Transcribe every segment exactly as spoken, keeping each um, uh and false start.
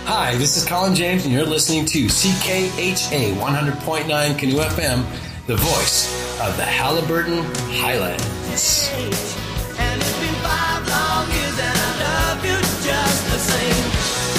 Hi, this is Colin James, and you're listening to C K H A one hundred point nine Canoe F M, the voice of the Haliburton Highlands. And it's been five long years, and I love you just the same.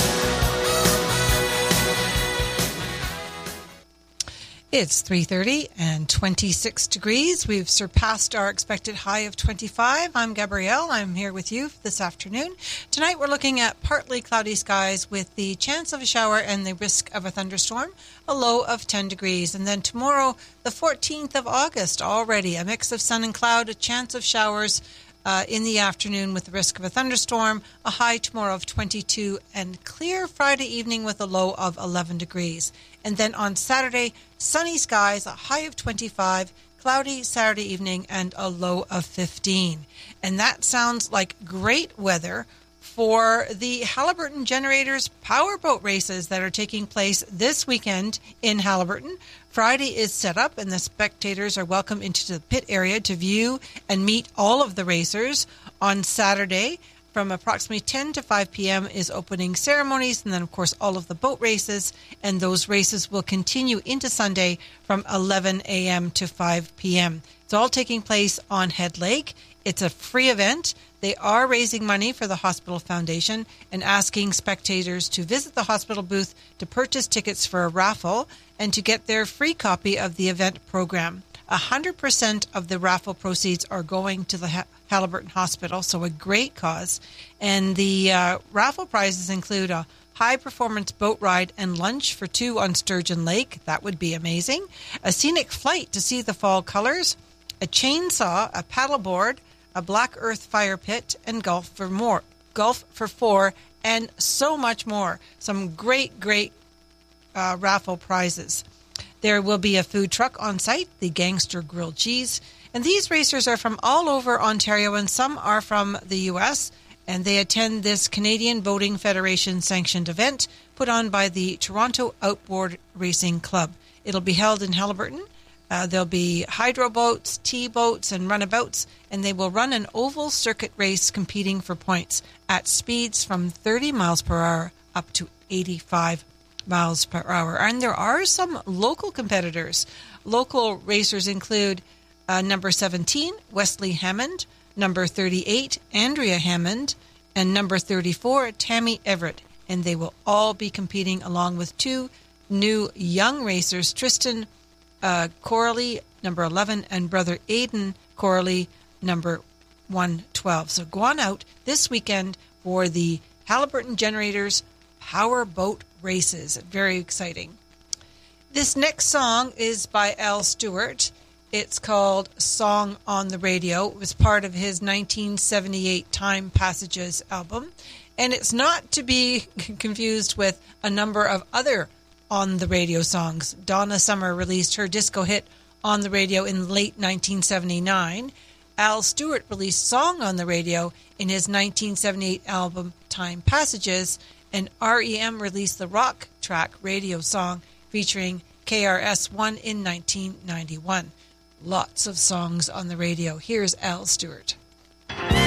It's three thirty and twenty-six degrees. We've surpassed our expected high of twenty-five. I'm Gabrielle. I'm here with you this afternoon. Tonight we're looking at partly cloudy skies with the chance of a shower and the risk of a thunderstorm, a low of ten degrees. And then tomorrow, the fourteenth of August, already a mix of sun and cloud, a chance of showers Uh, in the afternoon with the risk of a thunderstorm, a high tomorrow of twenty-two, and clear Friday evening with a low of eleven degrees. And then on Saturday, sunny skies, a high of twenty-five, cloudy Saturday evening, and a low of fifteen. And that sounds like great weather for the Haliburton Generators powerboat races that are taking place this weekend in Haliburton. Friday is set up, and the spectators are welcome into the pit area to view and meet all of the racers. On Saturday, from approximately ten to five p.m. is opening ceremonies, and then, of course, all of the boat races, and those races will continue into Sunday from eleven a.m. to five p.m. It's all taking place on Head Lake. It's a free event. They are raising money for the Hospital Foundation and asking spectators to visit the hospital booth to purchase tickets for a raffle and to get their free copy of the event program. one hundred percent of the raffle proceeds are going to the Haliburton Hospital, so a great cause. And the uh, raffle prizes include a high-performance boat ride and lunch for two on Sturgeon Lake. That would be amazing. A scenic flight to see the fall colors, a chainsaw, a paddleboard, a Black Earth fire pit, and golf for more. Golf for four, and so much more. Some great, great uh, raffle prizes. There will be a food truck on site, the Gangster Grilled Cheese. And these racers are from all over Ontario, and some are from the U S, and they attend this Canadian Boating Federation sanctioned event put on by the Toronto Outboard Racing Club. It'll be held in Haliburton. Uh, there'll be hydro boats, T-boats, and runabouts, and they will run an oval circuit race competing for points at speeds from thirty miles per hour up to eighty-five miles per hour. And there are some local competitors. Local racers include uh, number seventeen, Wesley Hammond, number thirty-eight, Andrea Hammond, and number thirty-four, Tammy Everett. And they will all be competing along with two new young racers, Tristan Uh, Coralie, number eleven, and brother Aiden Coralie, number one twelve. So go on out this weekend for the Haliburton Generators Power Boat Races. Very exciting. This next song is by Al Stewart. It's called Song on the Radio. It was part of his nineteen seventy-eight Time Passages album. And it's not to be confused with a number of other on the radio songs. Donna Summer released her disco hit On the Radio in late nineteen seventy-nine. Al Stewart released Song on the Radio in his nineteen seventy-eight album Time Passages, and R E M released the rock track Radio Song featuring K R S One in nineteen ninety-one. Lots of songs on the radio. Here's Al Stewart.